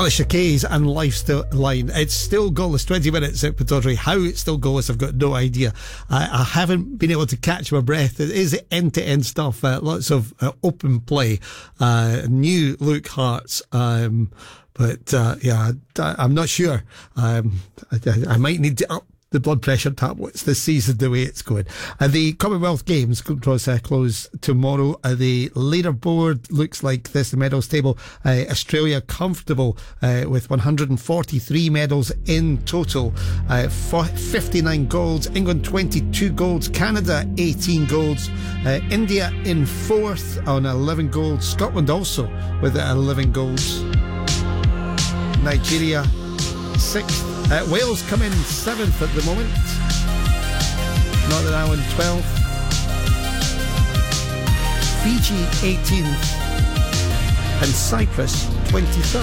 Alicia Keys and Lifeline. It's still goalless, 20 minutes at Pittodrie. How it's still goalless, I've got no idea. I haven't been able to catch my breath. It is end-to-end stuff. Lots of open play. New Luke Hartz. But I'm not sure. I might need to up the blood pressure tablets this season the way it's going. The Commonwealth Games close tomorrow. The leaderboard looks like this. The medals table. Australia comfortable with 143 medals in total. 59 golds. England 22 golds. Canada 18 golds. India in fourth on 11 golds. Scotland also with 11 golds. Nigeria 6th. Wales come in 7th at the moment. Northern Ireland 12th. Fiji 18th. And Cyprus 23rd.